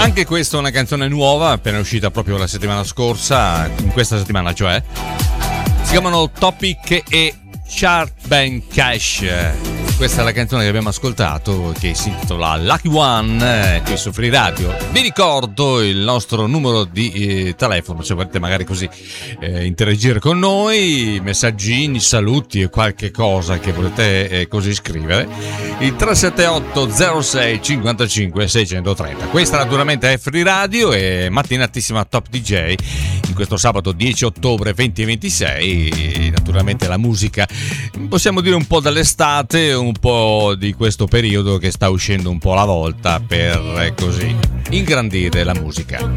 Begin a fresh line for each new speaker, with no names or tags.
Anche questa è una canzone nuova, appena uscita proprio la settimana scorsa, in questa settimana cioè. Si chiamano Topic e Sharp Band Cash. Questa è la canzone che abbiamo ascoltato, che si intitola Lucky One, qui su Free Radio. Vi ricordo il nostro numero di telefono, se volete magari così interagire con noi, messaggini, saluti e qualche cosa che volete così scrivere. Il 378 06 55 630. Questa naturalmente è Free Radio e mattinatissima Top DJ in questo sabato 10 ottobre 2026. Naturalmente la musica, possiamo dire un po' dall'estate, un po' di questo periodo che sta uscendo un po' alla volta per così ingrandire la musica.